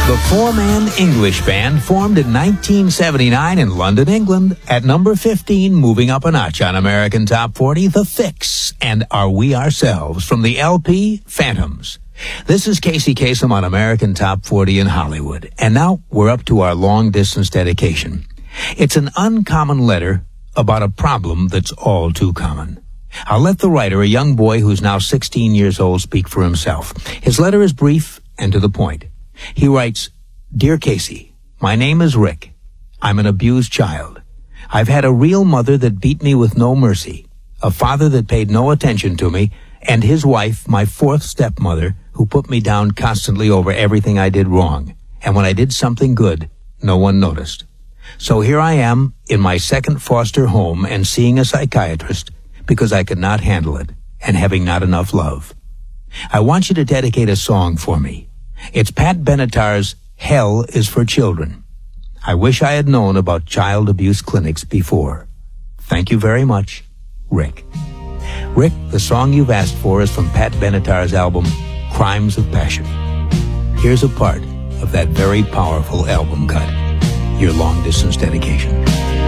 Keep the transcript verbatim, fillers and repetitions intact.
The four-man English band formed in nineteen seventy-nine in London, England. At number fifteen, moving up a notch on American Top forty, The Fix and Are We Ourselves from the L P Phantoms. This is Casey Kasem on American Top forty in Hollywood. And now we're up to our long-distance dedication. It's an uncommon letter about a problem that's all too common. I'll let the writer, a young boy who's now sixteen years old, speak for himself. His letter is brief and to the point. He writes, Dear Casey, my name is Rick. I'm an abused child. I've had a real mother that beat me with no mercy, a father that paid no attention to me, and his wife, my fourth stepmother, who put me down constantly over everything I did wrong. And when I did something good, no one noticed. So here I am in my second foster home and seeing a psychiatrist because I could not handle it and having not enough love. I want you to dedicate a song for me. It's Pat Benatar's Hell is for Children. I wish I had known about child abuse clinics before. Thank you very much, Rick. Rick, the song you've asked for is from Pat Benatar's album, Crimes of Passion. Here's a part of that very powerful album cut, your long-distance dedication.